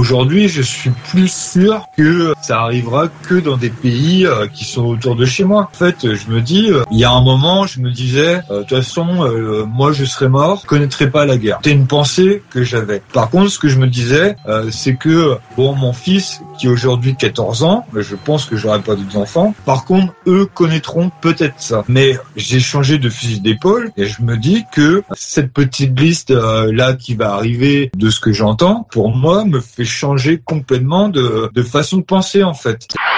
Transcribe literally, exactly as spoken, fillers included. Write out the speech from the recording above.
Aujourd'hui, je suis plus sûr que ça arrivera que dans des pays euh, qui sont autour de chez moi. En fait, je me dis, euh, il y a un moment, je me disais, euh, de toute façon, euh, moi je serais mort, je connaîtrais pas la guerre. C'était une pensée que j'avais. Par contre, ce que je me disais, euh, c'est que, bon, mon fils, qui a aujourd'hui quatorze ans, je pense que j'aurai pas d'autres enfants. Par contre, eux connaîtront peut-être ça. Mais j'ai changé de fusil d'épaule et je me dis que cette petite liste euh, là qui va arriver de ce que j'entends, pour moi, me fait changer complètement de, de façon de penser en fait.